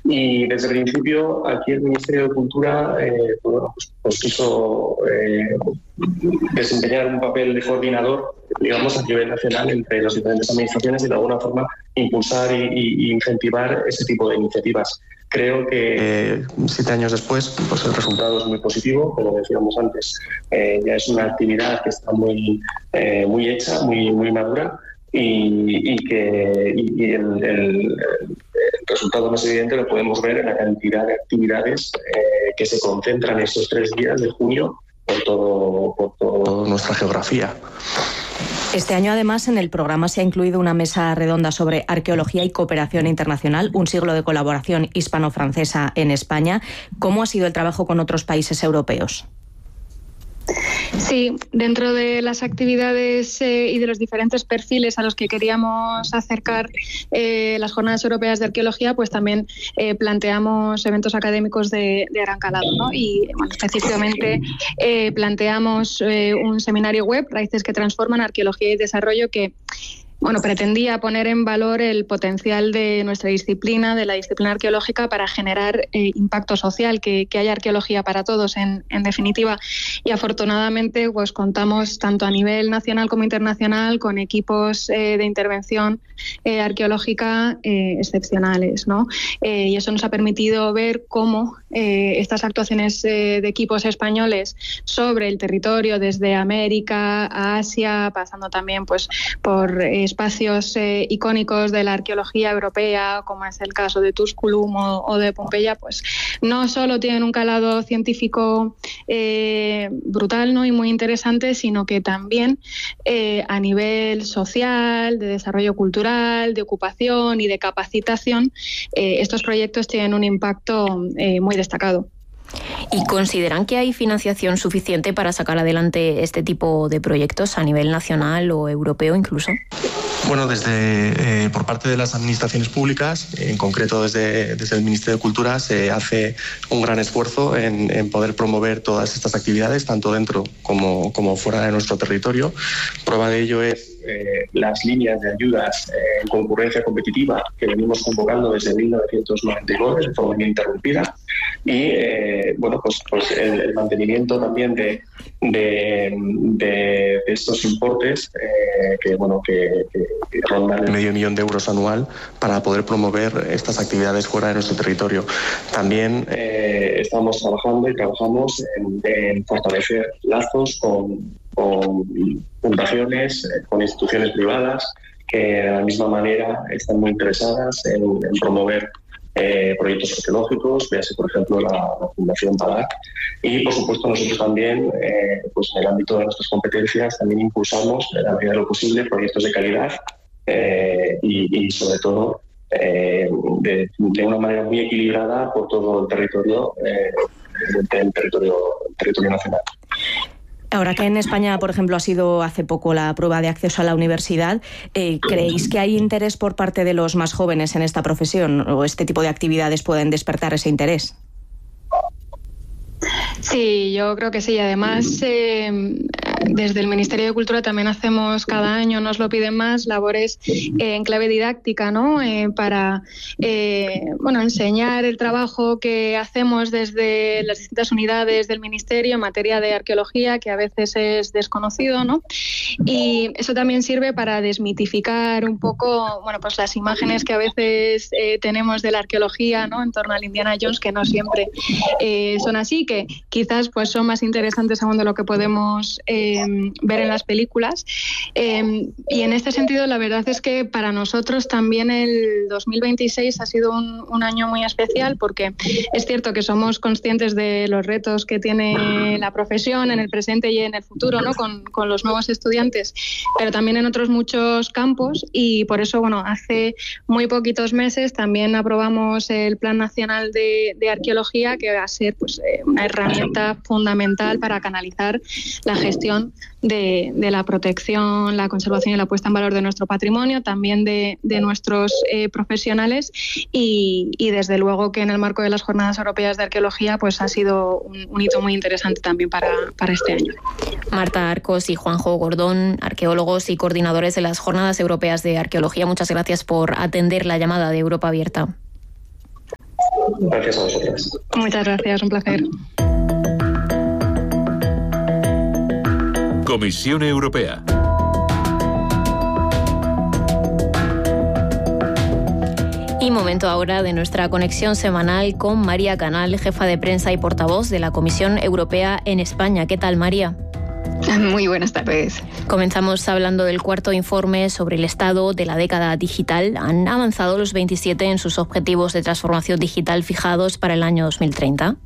Y desde el principio, aquí el Ministerio de Cultura pues quiso desempeñar un papel de coordinador, digamos, a nivel nacional entre las diferentes administraciones y de alguna forma impulsar y incentivar ese tipo de iniciativas. Creo que 7 años después, pues el resultado es muy positivo, como decíamos antes. Ya es una actividad que está muy hecha, muy madura, y el resultado más evidente lo podemos ver en la cantidad de actividades que se concentran estos 3 días de junio por toda nuestra geografía. Este año, además, en el programa se ha incluido una mesa redonda sobre arqueología y cooperación internacional, un siglo de colaboración hispano-francesa en España. ¿Cómo ha sido el trabajo con otros países europeos? Sí, dentro de las actividades y de los diferentes perfiles a los que queríamos acercar las Jornadas Europeas de Arqueología, pues también planteamos eventos académicos de gran calado, ¿no? Y bueno, específicamente planteamos un seminario web, Raíces que Transforman, Arqueología y Desarrollo, que pretendía poner en valor el potencial de nuestra disciplina, de la disciplina arqueológica, para generar impacto social, que haya arqueología para todos, en definitiva. Y afortunadamente pues contamos tanto a nivel nacional como internacional con equipos de intervención arqueológica excepcionales, ¿no? Y eso nos ha permitido ver cómo estas actuaciones de equipos españoles sobre el territorio, desde América a Asia, pasando también pues por espacios icónicos de la arqueología europea, como es el caso de Tusculum o de Pompeya, pues no solo tienen un calado científico brutal, ¿no? Y muy interesante, sino que también a nivel social, de desarrollo cultural, de ocupación y de capacitación, estos proyectos tienen un impacto muy destacado. ¿Y consideran que hay financiación suficiente para sacar adelante este tipo de proyectos a nivel nacional o europeo incluso? Bueno, por parte de las administraciones públicas, en concreto desde el Ministerio de Cultura, se hace un gran esfuerzo en poder promover todas estas actividades, tanto dentro como fuera de nuestro territorio. Prueba de ello es las líneas de ayudas en concurrencia competitiva que venimos convocando desde 1999 de forma ininterrumpida, y pues el mantenimiento también de estos importes que rondan el $500,000 de euros anual para poder promover estas actividades fuera de nuestro territorio. También estamos trabajamos en fortalecer lazos con fundaciones, con instituciones privadas que de la misma manera están muy interesadas en promover proyectos arqueológicos, véase por ejemplo la Fundación PADAC, y por supuesto nosotros también pues en el ámbito de nuestras competencias también impulsamos en la medida de lo posible proyectos de calidad y sobre todo de una manera muy equilibrada por todo el territorio nacional. Ahora que en España, por ejemplo, ha sido hace poco la prueba de acceso a la universidad, ¿creéis que hay interés por parte de los más jóvenes en esta profesión, o este tipo de actividades pueden despertar ese interés? Sí, yo creo que sí. Además, desde el Ministerio de Cultura también hacemos cada año, nos lo piden más, labores en clave didáctica, ¿no? Para enseñar el trabajo que hacemos desde las distintas unidades del Ministerio en materia de arqueología, que a veces es desconocido, ¿no? Y eso también sirve para desmitificar un poco, pues las imágenes que a veces tenemos de la arqueología, ¿no? En torno al Indiana Jones, que no siempre son así, que quizás pues son más interesantes aún de lo que podemos ver en las películas. Y en este sentido, la verdad es que para nosotros también el 2026 ha sido un año muy especial, porque es cierto que somos conscientes de los retos que tiene la profesión en el presente y en el futuro, ¿no? Con los nuevos estudiantes, pero también en otros muchos campos, y por eso, hace muy poquitos meses también aprobamos el Plan Nacional de Arqueología, que va a ser pues una herramienta fundamental para canalizar la gestión de la protección, la conservación y la puesta en valor de nuestro patrimonio, también de nuestros profesionales, y desde luego que en el marco de las Jornadas Europeas de Arqueología pues ha sido un hito muy interesante también para este año. Marta Arcos y Juanjo Gordón, arqueólogos y coordinadores de las Jornadas Europeas de Arqueología, muchas gracias por atender la llamada de Europa Abierta. Gracias a vosotras. Muchas gracias, un placer. Comisión Europea. Y momento ahora de nuestra conexión semanal con María Canal, jefa de prensa y portavoz de la Comisión Europea en España. ¿Qué tal, María? Muy buenas tardes. Comenzamos hablando del cuarto informe sobre el estado de la década digital. ¿Han avanzado los 27 en sus objetivos de transformación digital fijados para el año 2030?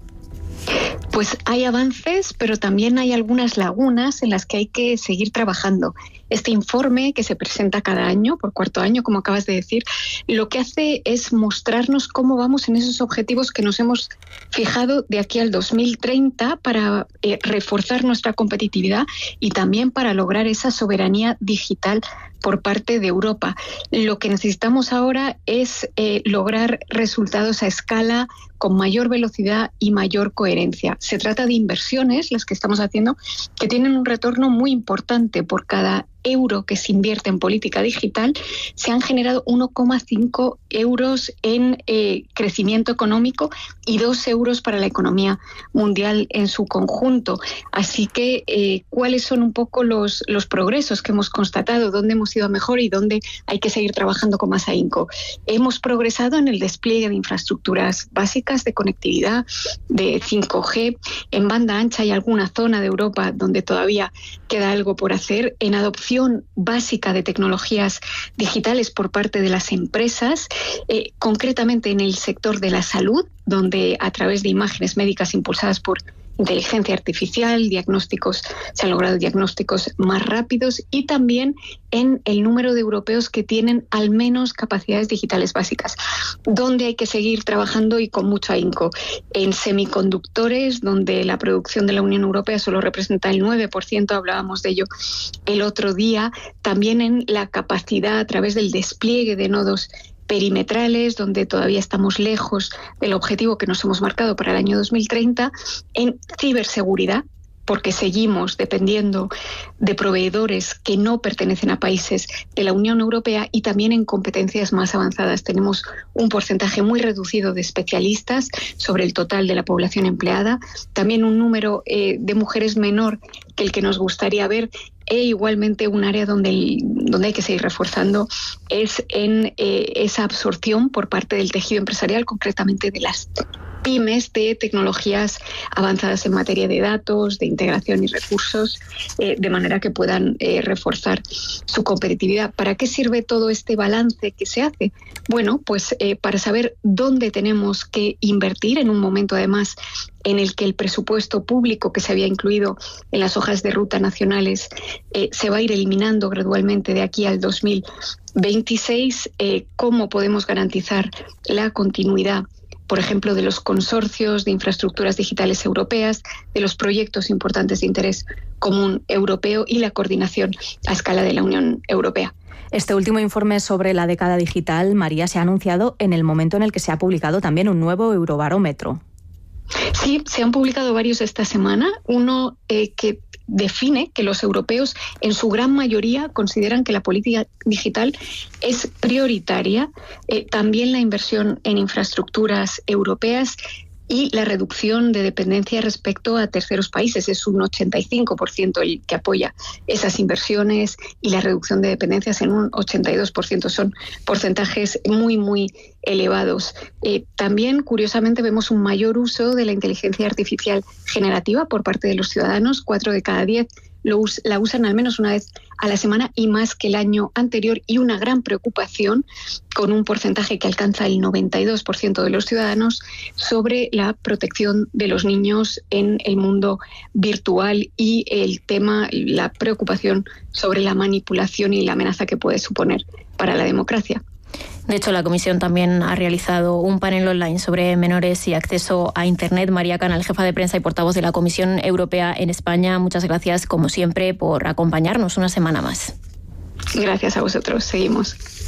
Pues hay avances, pero también hay algunas lagunas en las que hay que seguir trabajando. Este informe, que se presenta cada año, por cuarto año, como acabas de decir, lo que hace es mostrarnos cómo vamos en esos objetivos que nos hemos fijado de aquí al 2030 para reforzar nuestra competitividad y también para lograr esa soberanía digital por parte de Europa. Lo que necesitamos ahora es lograr resultados a escala con mayor velocidad y mayor coherencia. Se trata de inversiones, las que estamos haciendo, que tienen un retorno muy importante. Por cada euro que se invierte en política digital, se han generado 1,5 euros en crecimiento económico y 2 euros para la economía mundial en su conjunto. Así que, ¿cuáles son un poco los progresos que hemos constatado? ¿Dónde hemos ido mejor y dónde hay que seguir trabajando con más ahínco? Hemos progresado en el despliegue de infraestructuras básicas de conectividad, de 5G. En banda ancha hay alguna zona de Europa donde todavía queda algo por hacer. En adopción básica de tecnologías digitales por parte de las empresas, concretamente en el sector de la salud, donde a través de imágenes médicas impulsadas por inteligencia artificial, se han logrado diagnósticos más rápidos, y también en el número de europeos que tienen al menos capacidades digitales básicas, donde hay que seguir trabajando y con mucho ahínco. En semiconductores, donde la producción de la Unión Europea solo representa el 9%, hablábamos de ello el otro día, también en la capacidad a través del despliegue de nodos perimetrales, donde todavía estamos lejos del objetivo que nos hemos marcado para el año 2030, en ciberseguridad, porque seguimos dependiendo de proveedores que no pertenecen a países de la Unión Europea, y también en competencias más avanzadas. Tenemos un porcentaje muy reducido de especialistas sobre el total de la población empleada, también un número de mujeres menor que el que nos gustaría ver, e igualmente un área donde hay que seguir reforzando es en esa absorción por parte del tejido empresarial, concretamente de las pymes, de tecnologías avanzadas en materia de datos, de integración y recursos, de manera que puedan reforzar su competitividad. ¿Para qué sirve todo este balance que se hace? Bueno, pues para saber dónde tenemos que invertir en un momento, además, en el que el presupuesto público que se había incluido en las hojas de ruta nacionales se va a ir eliminando gradualmente de aquí al 2026, cómo podemos garantizar la continuidad, por ejemplo, de los consorcios de infraestructuras digitales europeas, de los proyectos importantes de interés común europeo y la coordinación a escala de la Unión Europea. Este último informe sobre la década digital, María, se ha anunciado en el momento en el que se ha publicado también un nuevo Eurobarómetro. Sí, se han publicado varios esta semana. Uno que define que los europeos en su gran mayoría consideran que la política digital es prioritaria, también la inversión en infraestructuras europeas y la reducción de dependencia respecto a terceros países. Es un 85% el que apoya esas inversiones, y la reducción de dependencias en un 82%. Son porcentajes muy, muy elevados. También, curiosamente, vemos un mayor uso de la inteligencia artificial generativa por parte de los ciudadanos. 4 de cada 10 la usan al menos una vez a la semana y más que el año anterior, y una gran preocupación, con un porcentaje que alcanza el 92% de los ciudadanos, sobre la protección de los niños en el mundo virtual y la preocupación sobre la manipulación y la amenaza que puede suponer para la democracia. De hecho, la Comisión también ha realizado un panel online sobre menores y acceso a Internet. María Canal, jefa de prensa y portavoz de la Comisión Europea en España, muchas gracias, como siempre, por acompañarnos una semana más. Gracias a vosotros. Seguimos.